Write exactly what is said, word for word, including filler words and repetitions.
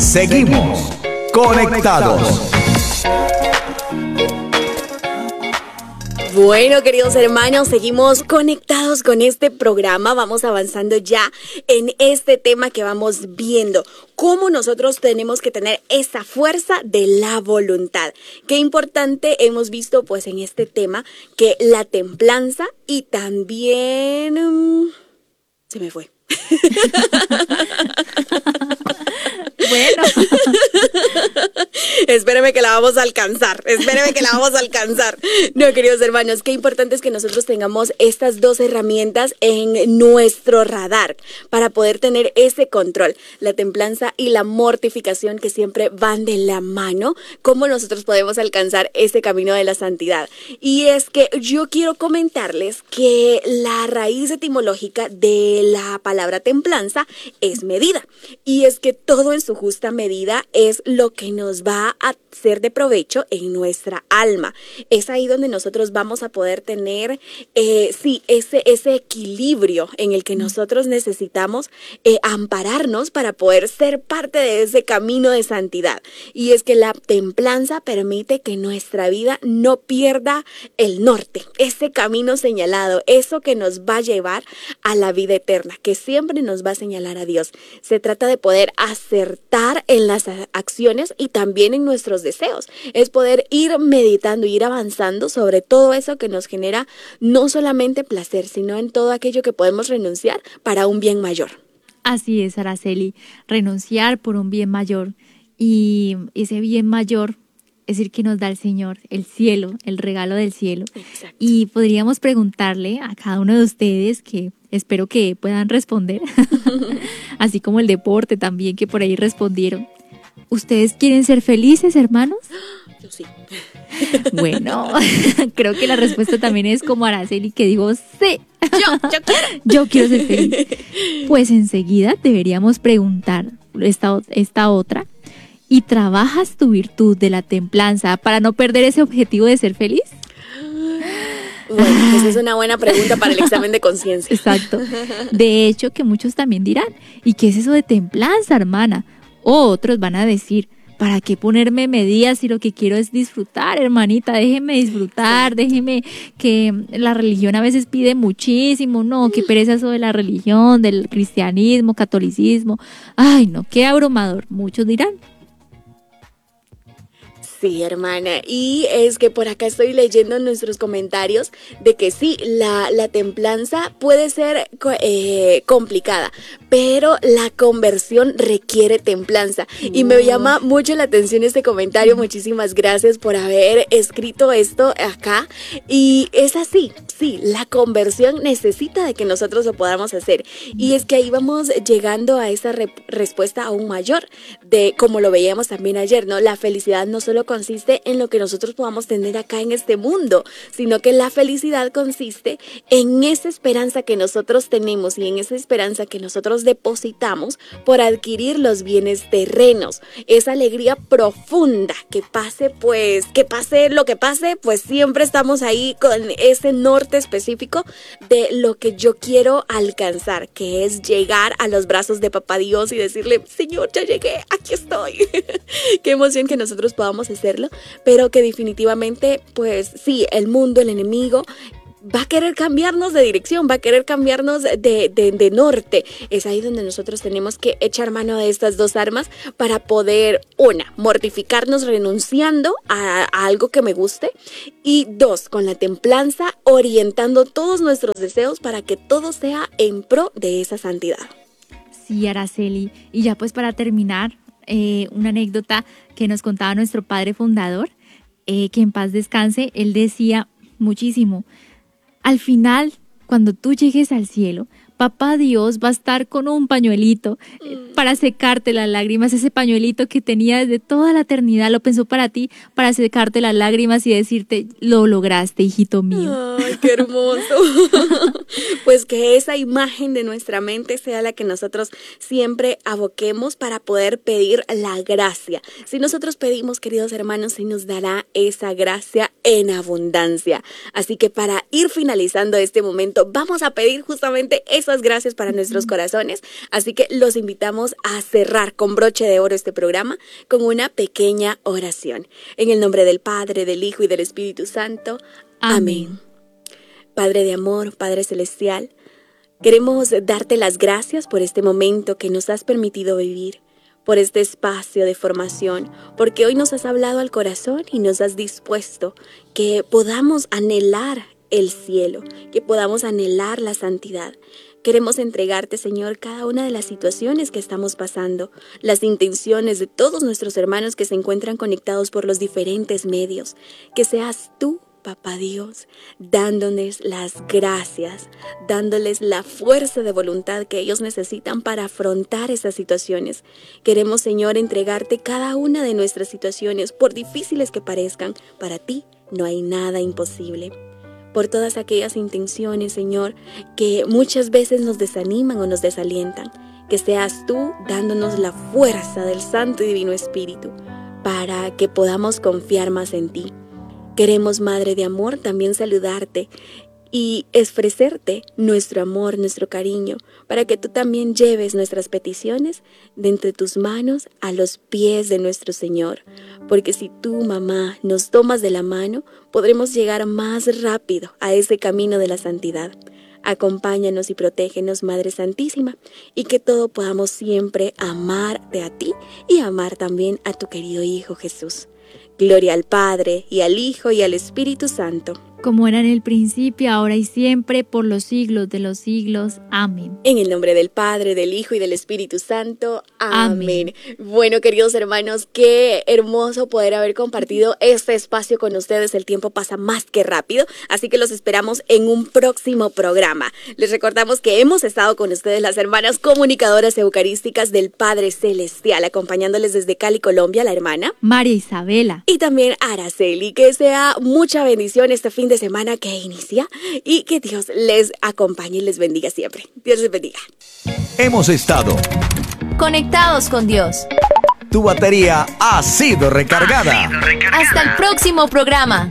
Seguimos conectados. Bueno, queridos hermanos, seguimos conectados con este programa. Vamos avanzando ya en este tema que vamos viendo. Cómo nosotros tenemos que tener esa fuerza de la voluntad. Qué importante hemos visto pues en este tema que la templanza y también... Um, se me fue. Bueno. Espéreme que la vamos a alcanzar, espéreme que la vamos a alcanzar. No, queridos hermanos, qué importante es que nosotros tengamos estas dos herramientas en nuestro radar para poder tener ese control, la templanza y la mortificación que siempre van de la mano, cómo nosotros podemos alcanzar ese camino de la santidad. Y es que yo quiero comentarles que la raíz etimológica de la palabra templanza es medida, y es que todo en su justa medida es lo que nos va a ser de provecho en nuestra alma. Es ahí donde nosotros vamos a poder tener, eh, sí, ese, ese equilibrio en el que nosotros necesitamos eh, ampararnos para poder ser parte de ese camino de santidad. Y es que la templanza permite que nuestra vida no pierda el norte, ese camino señalado, eso que nos va a llevar a la vida eterna, que siempre nos va a señalar a Dios. Se trata de poder acertar en las acciones y también en nuestros deseos. Es poder ir meditando, ir avanzando sobre todo eso que nos genera no solamente placer, sino en todo aquello que podemos renunciar para un bien mayor. Así es, Araceli, renunciar por un bien mayor. Y ese bien mayor es el que nos da el Señor, el cielo, el regalo del cielo. Exacto. Y podríamos preguntarle a cada uno de ustedes, que espero que puedan responder, así como el deporte también, que por ahí respondieron. ¿Ustedes quieren ser felices, hermanos? Yo sí. Bueno, creo que la respuesta también es como Araceli, que digo, sí. Yo, yo quiero. Yo quiero ser feliz. Pues enseguida deberíamos preguntar esta, esta otra. ¿Y trabajas tu virtud de la templanza para no perder ese objetivo de ser feliz? Bueno, pues es una buena pregunta para el examen de conciencia. Exacto. De hecho, que muchos también dirán, ¿y qué es eso de templanza, hermana? O otros van a decir, ¿para qué ponerme medidas si lo que quiero es disfrutar, hermanita? Déjeme disfrutar, déjeme, que la religión a veces pide muchísimo, no, qué pereza eso de la religión, del cristianismo, catolicismo. Ay, no, qué abrumador, muchos dirán. Sí, hermana, y es que por acá estoy leyendo nuestros comentarios de que sí, la, la templanza puede ser eh, complicada, pero la conversión requiere templanza. Oh. Y me llama mucho la atención este comentario. Muchísimas gracias por haber escrito esto acá. Y es así, sí, la conversión necesita de que nosotros lo podamos hacer. Y es que ahí vamos llegando a esa re- respuesta aún mayor de, como lo veíamos también ayer, ¿no? La felicidad no solo consiste en lo que nosotros podamos tener acá en este mundo, sino que la felicidad consiste en esa esperanza que nosotros tenemos y en esa esperanza que nosotros depositamos por adquirir los bienes terrenos, esa alegría profunda, que pase pues, que pase lo que pase, pues siempre estamos ahí con ese norte específico de lo que yo quiero alcanzar, que es llegar a los brazos de Papá Dios y decirle, Señor, ya llegué, aquí estoy. Qué emoción que nosotros podamos hacerlo, pero que definitivamente, pues sí, el mundo, el enemigo, va a querer cambiarnos de dirección, va a querer cambiarnos de, de, de norte. Es ahí donde nosotros tenemos que echar mano de estas dos armas para poder, una, mortificarnos renunciando a, a algo que me guste, y dos, con la templanza, orientando todos nuestros deseos para que todo sea en pro de esa santidad. Sí, Araceli. Y ya pues para terminar, eh, una anécdota que nos contaba nuestro padre fundador, eh, que en paz descanse. Él decía muchísimo, al final, cuando tú llegues al cielo, Papá Dios va a estar con un pañuelito eh, para secarte las lágrimas. Ese pañuelito que tenía desde toda la eternidad lo pensó para ti, para secarte las lágrimas y decirte, lo lograste, hijito mío. Ay, qué hermoso. Pues que esa imagen de nuestra mente sea la que nosotros siempre aboquemos para poder pedir la gracia. Si nosotros pedimos, queridos hermanos, se nos dará esa gracia en abundancia. Así que para ir finalizando este momento, vamos a pedir justamente esa esas gracias para nuestros corazones. Así que los invitamos a cerrar con broche de oro este programa con una pequeña oración. En el nombre del Padre, del Hijo y del Espíritu Santo. Amén. Amén. Padre de amor, Padre celestial, queremos darte las gracias por este momento que nos has permitido vivir, por este espacio de formación, porque hoy nos has hablado al corazón y nos has dispuesto que podamos anhelar el cielo, que podamos anhelar la santidad. Queremos entregarte, Señor, cada una de las situaciones que estamos pasando, las intenciones de todos nuestros hermanos que se encuentran conectados por los diferentes medios. Que seas tú, Papá Dios, dándoles las gracias, dándoles la fuerza de voluntad que ellos necesitan para afrontar esas situaciones. Queremos, Señor, entregarte cada una de nuestras situaciones, por difíciles que parezcan. Para ti no hay nada imposible. Por todas aquellas intenciones, Señor, que muchas veces nos desaniman o nos desalientan, que seas tú dándonos la fuerza del Santo y Divino Espíritu para que podamos confiar más en ti. Queremos, Madre de Amor, también saludarte y ofrecerte nuestro amor, nuestro cariño, para que tú también lleves nuestras peticiones de entre tus manos a los pies de nuestro Señor. Porque si tú, mamá, nos tomas de la mano, podremos llegar más rápido a ese camino de la santidad. Acompáñanos y protégenos, Madre Santísima, y que todo podamos siempre amarte a ti y amar también a tu querido Hijo Jesús. Gloria al Padre, y al Hijo, y al Espíritu Santo. Como era en el principio, ahora y siempre, por los siglos de los siglos. Amén. En el nombre del Padre, del Hijo y del Espíritu Santo. Amén. Amén. Bueno, queridos hermanos, qué hermoso poder haber compartido este espacio con ustedes. El tiempo pasa más que rápido, así que los esperamos en un próximo programa. Les recordamos que hemos estado con ustedes las hermanas comunicadoras eucarísticas del Padre Celestial, acompañándoles desde Cali, Colombia, la hermana María Isabela. Y también Araceli. Que sea mucha bendición este fin de semana que inicia y que Dios les acompañe y les bendiga siempre. Dios les bendiga. Hemos estado conectados con Dios. Tu batería ha sido recargada. Hasta el próximo programa.